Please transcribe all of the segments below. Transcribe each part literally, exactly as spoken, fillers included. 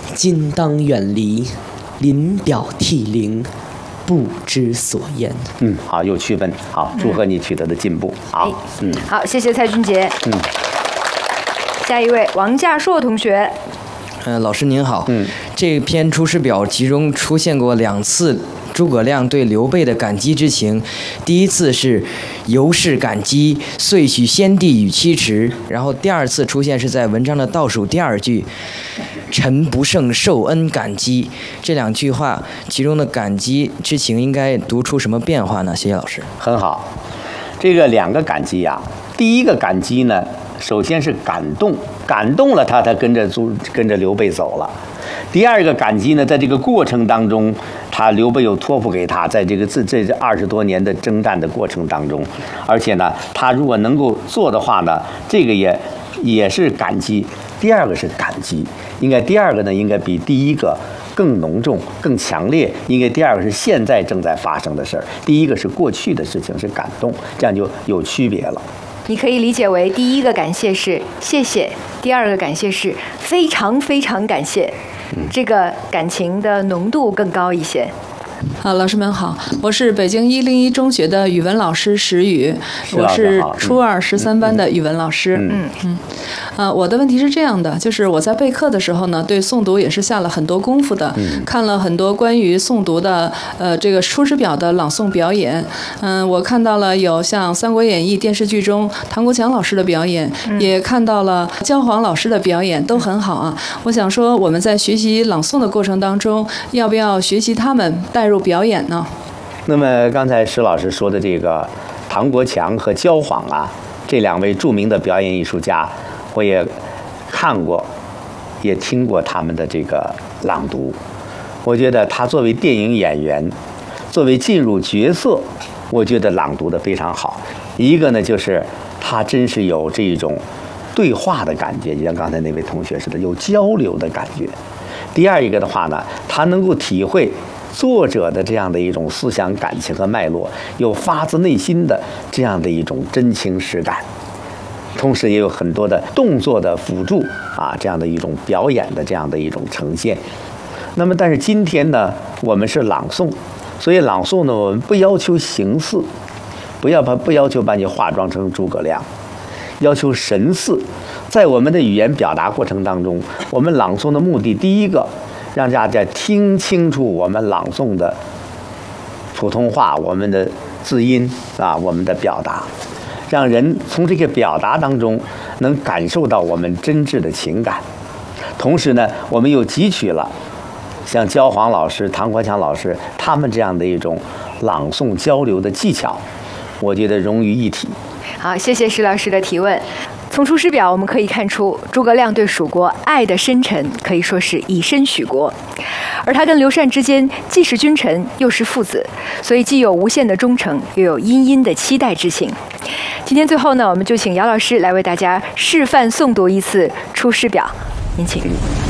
今当远离，临表涕零，不知所言。 嗯，好，有区分。好，祝贺你取得的进步。好， 嗯，好，谢谢蔡俊杰。嗯，下一位王稼硕同学。 呃，老师您好。 嗯， 这篇《出师表》其中出现过两次诸葛亮对刘备的感激之情。第一次是由是感激，遂许先帝与妻池。然后第二次出现是在文章的倒数第二句，臣不胜受恩感激。这两句话其中的感激之情应该读出什么变化呢？谢谢老师。 很好，这个两个感激呀、啊，第一个感激呢，首先是感动，感动了他，他跟着朱跟着刘备走了。第二个感激呢，在这个过程当中，他刘备又托付给他，在这个这这二十多年的征战的过程当中，而且呢，他如果能够做的话呢，这个也也是感激。第二个是感激，应该第二个呢，应该比第一个更浓重、更强烈。应该第二个是现在正在发生的事儿，第一个是过去的事情，是感动，这样就有区别了。 你可以理解为第一个感谢是谢谢，第二个感谢是非常非常感谢，这个感情的浓度更高一些。 啊，老师们好，我是北京一零一中学的语文老师石宇，我是初二十三班的语文老师。 嗯嗯，啊，我的问题是这样的，就是我在备课的时候呢，对诵读也是下了很多功夫的， 嗯、 看了很多关于诵读的呃这个《出师表》的朗诵表演。嗯，我看到了有像《三国演义》电视剧中唐国强老师的表演， 嗯、 也看到了焦黄老师的表演，都很好啊。我想说，我们在学习朗诵的过程当中，要不要学习他们带入表演呢？ 那么刚才石老师说的这个唐国强和焦晃啊，这两位著名的表演艺术家，我也看过，也听过他们的这个朗读。我觉得他作为电影演员，作为进入角色，我觉得朗读的非常好。一个呢，就是他真是有这种对话的感觉，就像刚才那位同学似的，有交流的感觉。第二一个的话呢，他能够体会作者的这样的一种思想感情和脉络，有发自内心的这样的一种真情实感，同时也有很多的动作的辅助啊，这样的一种表演的这样的一种呈现。那么但是今天呢，我们是朗诵，所以朗诵呢，我们不要求形似，不要把不要求把你化妆成诸葛亮，要求神似。在我们的语言表达过程当中，我们朗诵的目的，第一个让大家听清楚我们朗诵的普通话，我们的字音啊，我们的表达，让人从这个表达当中能感受到我们真挚的情感。同时呢，我们又汲取了像焦黄老师、唐国强老师他们这样的一种朗诵交流的技巧，我觉得融于一体。 好，谢谢石老师的提问。从《出师表》我们可以看出，诸葛亮对蜀国爱的深沉，可以说是以身许国。而他跟刘禅之间既是君臣，又是父子，所以既有无限的忠诚，又有殷殷的期待之情。今天最后呢，我们就请姚老师来为大家示范诵读一次《出师表》，您请。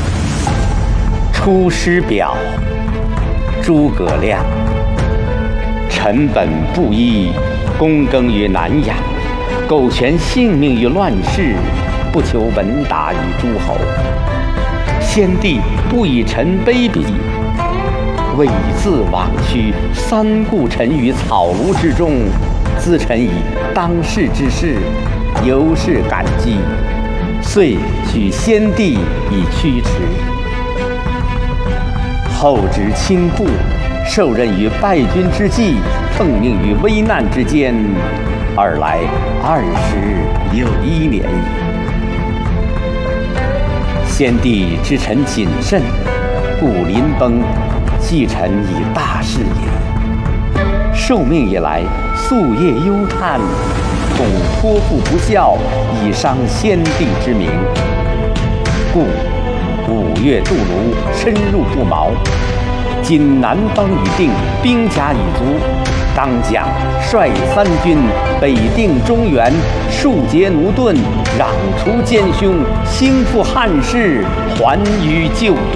《出师表》，诸葛亮。臣本布衣，躬耕于南阳。苟全性命于乱世，不求闻达于诸侯。先帝不以臣卑鄙，猥自枉屈，三顾臣于草庐之中，咨臣以当世之事，由是感激，遂许先帝以驱驰。后值倾覆，受任于败军之际，奉命于危难之间，尔来二十有一年矣。先帝知臣谨慎，故临崩，系臣以大事也。受命以来，夙夜忧叹，恐托付不效，以伤先帝之名。故五月渡泸，深入不毛。今南方已定，兵甲已足，当将率三军北定中原，庶竭奴钝，攘除奸凶，兴复汉室，还于旧都。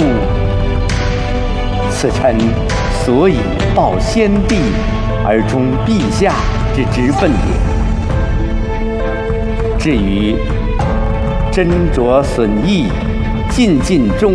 此臣所以报先帝，而忠陛下之职分也。至于斟酌损益，尽尽忠